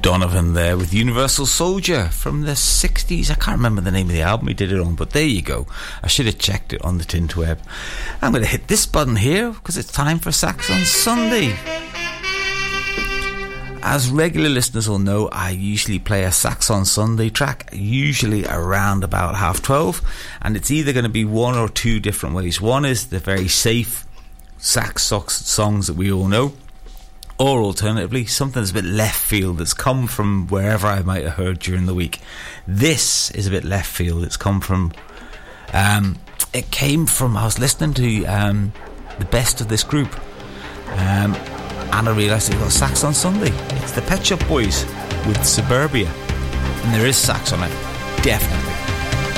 Donovan there with Universal Soldier from the 60s. I can't remember the name of the album he did it on, but there you go. I should have checked it on the Tinterweb. I'm going to hit this button here because it's time for Sax on Sunday. As regular listeners will know, I usually play a Sax on Sunday track, usually around about 12:30, and it's either going to be one or two different ways. One is the very safe sax songs that we all know, or alternatively, something that's a bit left field that's come from wherever I might have heard during the week. This is a bit left field. It's come from... I was listening to the best of this group, and I realised it got sax on Sunday. It's the Pet Shop Boys with Suburbia, and there is sax on it, definitely.